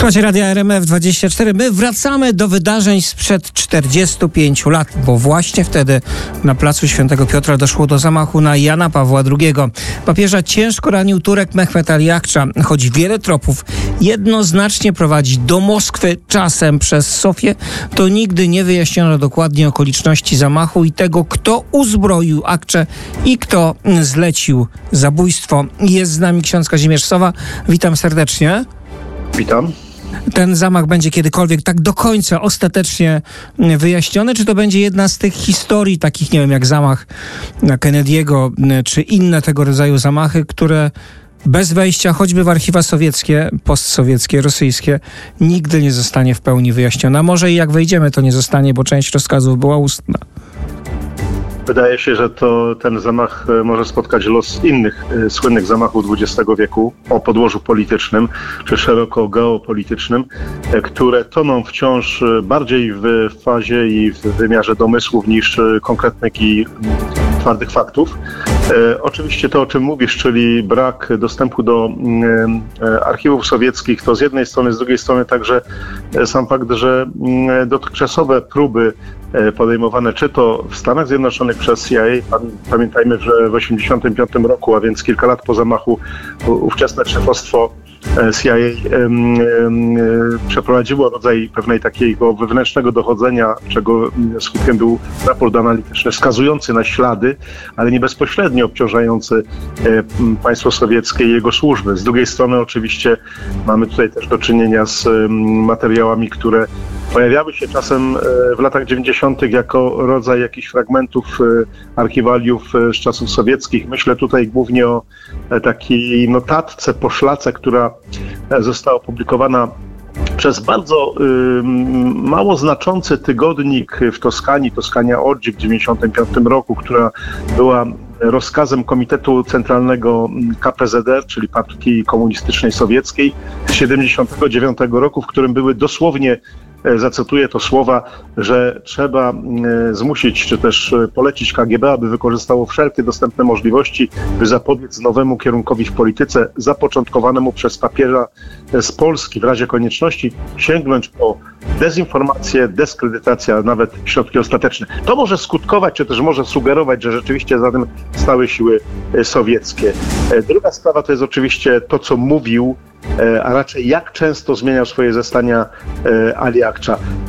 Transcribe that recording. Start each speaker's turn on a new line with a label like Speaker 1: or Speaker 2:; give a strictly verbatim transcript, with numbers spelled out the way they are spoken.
Speaker 1: Słuchajcie Radia R M F dwadzieścia cztery. My wracamy do wydarzeń sprzed czterdziestu pięciu lat, bo właśnie wtedy na placu Świętego Piotra doszło do zamachu na Jana Pawła drugiego. Papieża ciężko ranił Turek Mehmet Ali Akça. Choć wiele tropów jednoznacznie prowadzi do Moskwy, czasem przez Sofię, to nigdy nie wyjaśniono dokładnie okoliczności zamachu i tego, kto uzbroił Akçę i kto zlecił zabójstwo. Jest z nami ksiądz Kazimierz Sowa. Witam serdecznie.
Speaker 2: Witam.
Speaker 1: Ten zamach będzie kiedykolwiek tak do końca ostatecznie wyjaśniony? Czy to będzie jedna z tych historii, takich, nie wiem, jak zamach na Kennedy'ego, czy inne tego rodzaju zamachy, które bez wejścia choćby w archiwa sowieckie, postsowieckie, rosyjskie, nigdy nie zostanie w pełni wyjaśniona? A może i jak wejdziemy, to nie zostanie, bo część rozkazów była ustna.
Speaker 2: Wydaje się, że to ten zamach może spotkać los innych y, słynnych zamachów dwudziestego wieku o podłożu politycznym czy szeroko geopolitycznym, y, które toną wciąż bardziej w fazie i w wymiarze domysłów niż y, konkretnych i y, twardych faktów. Y, oczywiście to, o czym mówisz, czyli brak dostępu do y, y, archiwów sowieckich, to z jednej strony, z drugiej strony także y, sam fakt, że y, dotychczasowe próby podejmowane czy to w Stanach Zjednoczonych przez C I A. Pamiętajmy, że w osiemdziesiątym piątym roku, a więc kilka lat po zamachu, ówczesne szefostwo C I A um, um, przeprowadziło rodzaj pewnej takiego wewnętrznego dochodzenia, czego skutkiem był raport analityczny wskazujący na ślady, ale nie bezpośrednio obciążający um, państwo sowieckie i jego służby. Z drugiej strony oczywiście mamy tutaj też do czynienia z um, materiałami, które pojawiały się czasem w latach dziewięćdziesiątych jako rodzaj jakichś fragmentów archiwaliów z czasów sowieckich. Myślę tutaj głównie o takiej notatce, poszlace, która została opublikowana przez bardzo y, mało znaczący tygodnik w Toskanii, Toskania Oggi w dziewięćdziesiątym piątym roku, która była rozkazem Komitetu Centralnego K P Z R, czyli Partii Komunistycznej Sowieckiej z siedemdziesiątego dziewiątego roku, w którym były dosłownie, zacytuję to słowa, że trzeba zmusić, czy też polecić K G B, aby wykorzystało wszelkie dostępne możliwości, by zapobiec nowemu kierunkowi w polityce zapoczątkowanemu przez papieża z Polski, w razie konieczności sięgnąć po dezinformację, dyskredytację, a nawet środki ostateczne. To może skutkować, czy też może sugerować, że rzeczywiście za tym stały siły sowieckie. Druga sprawa to jest oczywiście to, co mówił, a raczej jak często zmieniał swoje zeznania Ali Akça.